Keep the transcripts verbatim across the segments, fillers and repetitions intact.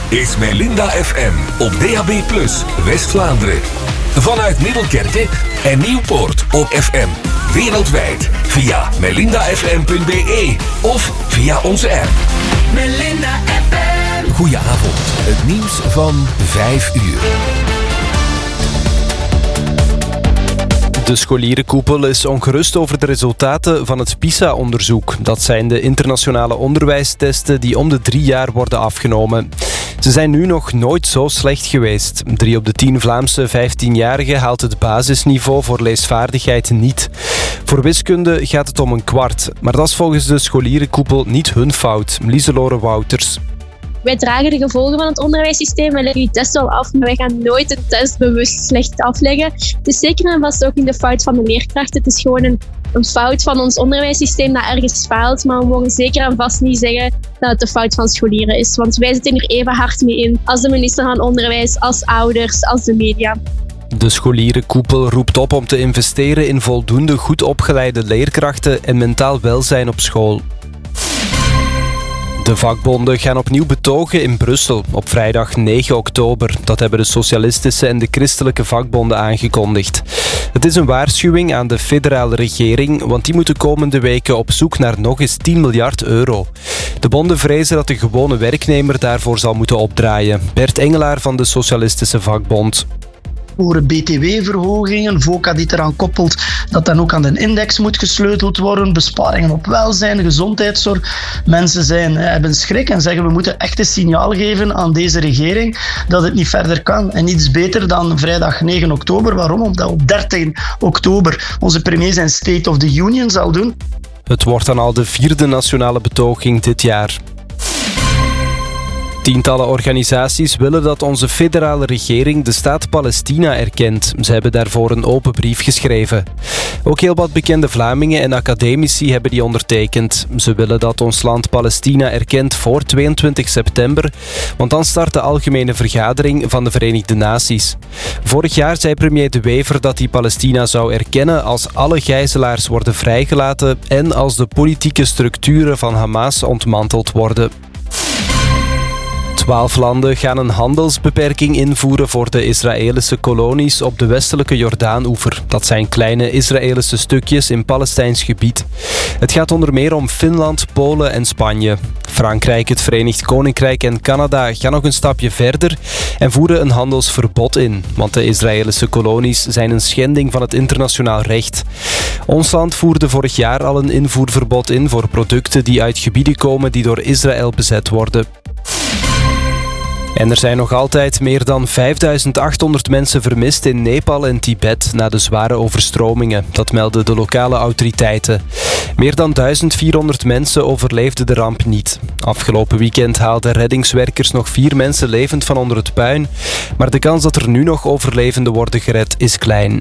is Melinda F M op D A B plus, West-Vlaanderen. Vanuit Middelkerke en Nieuwpoort op F M. Wereldwijd via melinda f m punt b e of via onze app. Melinda F M. Goedenavond, het nieuws van vijf uur. De scholierenkoepel is ongerust over de resultaten van het PISA-onderzoek. Dat zijn de internationale onderwijstesten die om de drie jaar worden afgenomen. Ze zijn nu nog nooit zo slecht geweest. Drie op de tien Vlaamse vijftienjarigen haalt het basisniveau voor leesvaardigheid niet. Voor wiskunde gaat het om een kwart. Maar dat is volgens de scholierenkoepel niet hun fout. Lieselore Wouters. Wij dragen de gevolgen van het onderwijssysteem. Wij leggen die test wel af, maar wij gaan nooit een test bewust slecht afleggen. Het is zeker en vast ook in de fout van de leerkrachten. Het is gewoon een, een fout van ons onderwijssysteem dat ergens faalt. Maar we mogen zeker en vast niet zeggen dat het de fout van scholieren is. Want wij zitten er even hard mee in als de minister van Onderwijs, als ouders, als de media. De scholierenkoepel roept op om te investeren in voldoende goed opgeleide leerkrachten en mentaal welzijn op school. De vakbonden gaan opnieuw betogen in Brussel op vrijdag negen oktober. Dat hebben de socialistische en de christelijke vakbonden aangekondigd. Het is een waarschuwing aan de federale regering, want die moet de komende weken op zoek naar nog eens tien miljard euro. De bonden vrezen dat de gewone werknemer daarvoor zal moeten opdraaien. Bert Engelaar van de socialistische vakbond. Voor B T W-verhogingen, VOCA die eraan koppelt dat dan ook aan de index moet gesleuteld worden, besparingen op welzijn, gezondheidszorg. Mensen zijn, hebben schrik en zeggen we moeten echt een signaal geven aan deze regering dat het niet verder kan. En niets beter dan vrijdag negen oktober. Waarom? Omdat op dertien oktober onze premier zijn State of the Union zal doen. Het wordt dan al de vierde nationale betoging dit jaar. Tientallen organisaties willen dat onze federale regering de staat Palestina erkent. Ze hebben daarvoor een open brief geschreven. Ook heel wat bekende Vlamingen en academici hebben die ondertekend. Ze willen dat ons land Palestina erkent voor tweeëntwintig september, want dan start de algemene vergadering van de Verenigde Naties. Vorig jaar zei premier De Wever dat hij Palestina zou erkennen als alle gijzelaars worden vrijgelaten en als de politieke structuren van Hamas ontmanteld worden. Twaalf landen gaan een handelsbeperking invoeren voor de Israëlische kolonies op de westelijke Jordaan-oever. Dat zijn kleine Israëlische stukjes in Palestijns gebied. Het gaat onder meer om Finland, Polen en Spanje. Frankrijk, het Verenigd Koninkrijk en Canada gaan nog een stapje verder en voeren een handelsverbod in. Want de Israëlische kolonies zijn een schending van het internationaal recht. Ons land voerde vorig jaar al een invoerverbod in voor producten die uit gebieden komen die door Israël bezet worden. En er zijn nog altijd meer dan vijfduizend achthonderd mensen vermist in Nepal en Tibet na de zware overstromingen. Dat melden de lokale autoriteiten. Meer dan duizend vierhonderd mensen overleefden de ramp niet. Afgelopen weekend haalden reddingswerkers nog vier mensen levend van onder het puin. Maar de kans dat er nu nog overlevenden worden gered is klein.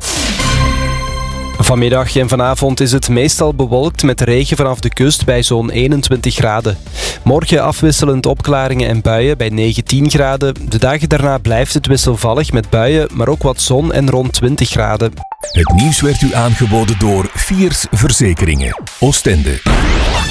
Vanmiddag en vanavond is het meestal bewolkt met regen vanaf de kust bij zo'n eenentwintig graden. Morgen afwisselend opklaringen en buien bij negentien graden. De dagen daarna blijft het wisselvallig met buien, maar ook wat zon en rond twintig graden. Het nieuws werd u aangeboden door Fiers Verzekeringen. Oostende.